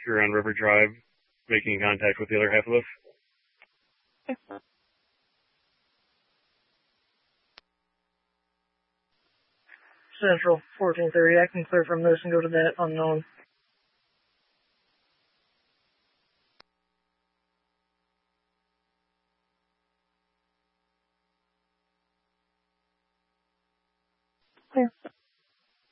Huron River Drive, making contact with the other half of us. Central 1430, I can clear from this and go to that unknown. Clear.